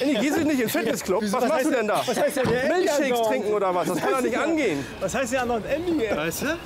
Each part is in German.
Andy, gehst du nicht ins Fitnessclub? Was machst du denn da? Was heißt denn der Andy Milchshakes andauernd? trinken oder was? Das kann doch nicht angehen. Was heißt der andauernd Andy? Weißt du?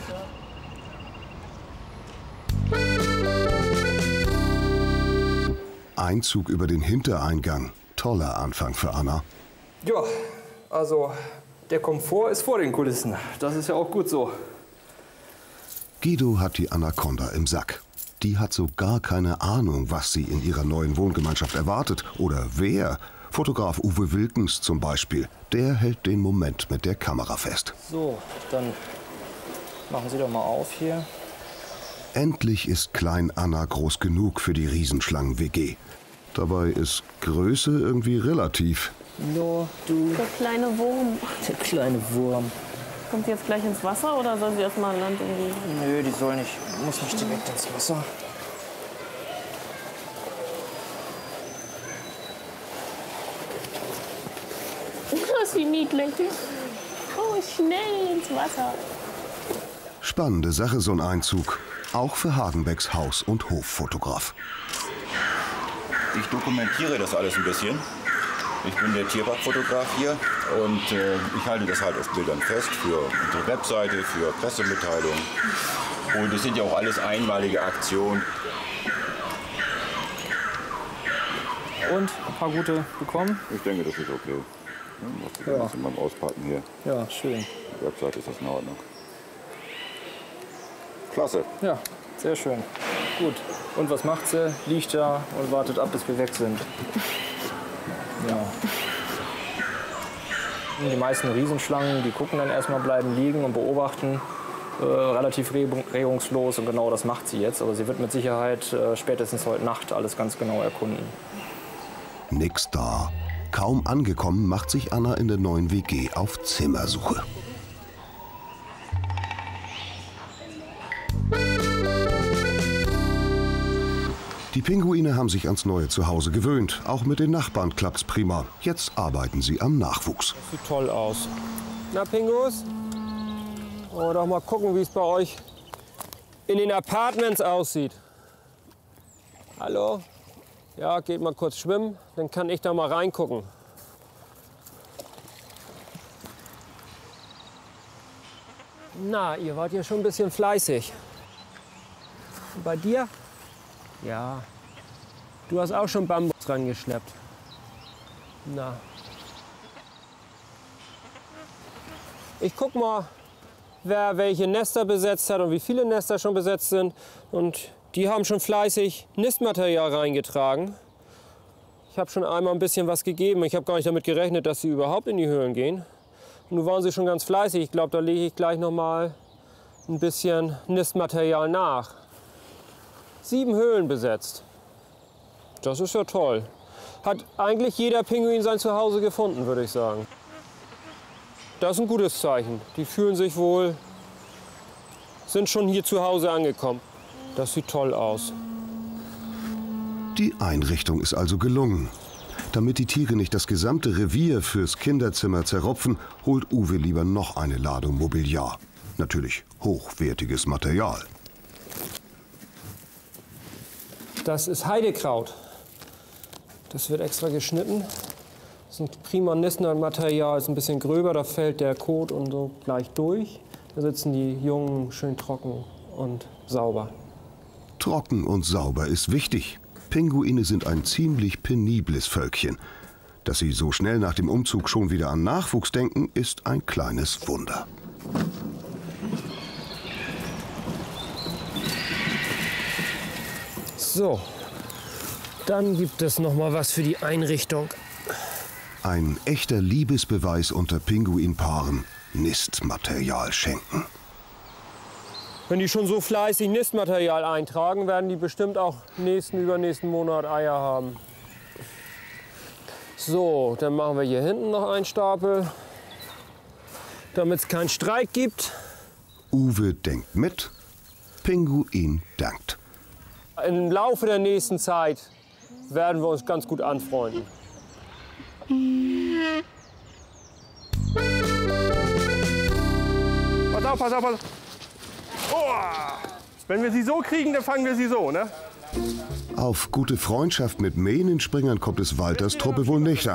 Einzug über den Hintereingang. Toller Anfang für Anna. Ja, also der Komfort ist vor den Kulissen. Das ist ja auch gut so. Guido hat die Anaconda im Sack. Die hat so gar keine Ahnung, was sie in ihrer neuen Wohngemeinschaft erwartet. Oder wer. Fotograf Uwe Wilkens zum Beispiel. Der hält den Moment mit der Kamera fest. So, dann machen Sie doch mal auf hier. Endlich ist Klein Anna groß genug für die Riesenschlangen-WG. Dabei ist Größe irgendwie relativ. No, du. Der kleine Wurm. Der kleine Wurm. Kommt sie jetzt gleich ins Wasser oder soll sie erst mal an Land irgendwie? Nö, die soll nicht. Muss nicht direkt ins Wasser. Das ist wie niedlich. Oh, schnell ins Wasser. Spannende Sache, so ein Einzug. Auch für Hagenbecks Haus- und Hoffotograf. Ich dokumentiere das alles ein bisschen. Ich bin der Tierparkfotograf hier und ich halte das halt auf Bildern fest für unsere Webseite, für Pressemitteilungen. Und es sind ja auch alles einmalige Aktionen. Und ein paar gute bekommen? Ich denke, das ist okay. Ja. Das beim Auspacken hier. Ja, schön. Die Webseite ist das in Ordnung. Klasse. Ja, sehr schön. Gut. Und was macht sie? Liegt da und wartet ab, bis wir weg sind. Ja. Die meisten Riesenschlangen, die gucken dann erstmal, bleiben liegen und beobachten. Relativ regungslos und genau das macht sie jetzt. Aber sie wird mit Sicherheit spätestens heute Nacht alles ganz genau erkunden. Nix da. Kaum angekommen, macht sich Anna in der neuen WG auf Zimmersuche. Die Pinguine haben sich ans neue Zuhause gewöhnt. Auch mit den Nachbarn klappt's prima. Jetzt arbeiten sie am Nachwuchs. Das sieht toll aus. Na, Pingus? Wollen wir doch mal gucken, wie es bei euch in den Apartments aussieht. Hallo? Ja, geht mal kurz schwimmen, dann kann ich da mal reingucken. Na, ihr wart ja schon ein bisschen fleißig. Und bei dir? Ja. Du hast auch schon Bambus rangeschleppt. Na. Ich guck mal, wer welche Nester besetzt hat und wie viele Nester schon besetzt sind. Und die haben schon fleißig Nistmaterial reingetragen. Ich habe schon einmal ein bisschen was gegeben. Ich habe gar nicht damit gerechnet, dass sie überhaupt in die Höhlen gehen. Und nun waren sie schon ganz fleißig. Ich glaube, da lege ich gleich noch mal ein bisschen Nistmaterial nach. 7 Höhlen besetzt. Das ist ja toll. Hat eigentlich jeder Pinguin sein Zuhause gefunden, würde ich sagen. Das ist ein gutes Zeichen. Die fühlen sich wohl, sind schon hier zu Hause angekommen. Das sieht toll aus. Die Einrichtung ist also gelungen. Damit die Tiere nicht das gesamte Revier fürs Kinderzimmer zerropfen, holt Uwe lieber noch eine Ladung Mobiliar. Natürlich hochwertiges Material. Das ist Heidekraut. Das wird extra geschnitten. Das ist ein prima Nistmaterial, ist ein bisschen gröber, da fällt der Kot und so gleich durch. Da sitzen die Jungen schön trocken und sauber. Trocken und sauber ist wichtig. Pinguine sind ein ziemlich penibles Völkchen. Dass sie so schnell nach dem Umzug schon wieder an Nachwuchs denken, ist ein kleines Wunder. So, dann gibt es noch mal was für die Einrichtung. Ein echter Liebesbeweis unter Pinguinpaaren. Nistmaterial schenken. Wenn die schon so fleißig Nistmaterial eintragen, werden die bestimmt auch übernächsten Monat Eier haben. So, dann machen wir hier hinten noch einen Stapel, damit es keinen Streit gibt. Uwe denkt mit, Pinguin dankt. Im Laufe der nächsten Zeit werden wir uns ganz gut anfreunden. Pass auf, pass auf, pass auf. Oh! Wenn wir sie so kriegen, dann fangen wir sie so, ne? Auf gute Freundschaft mit Mähnenspringern kommt es Walters Truppe wohl nicht an.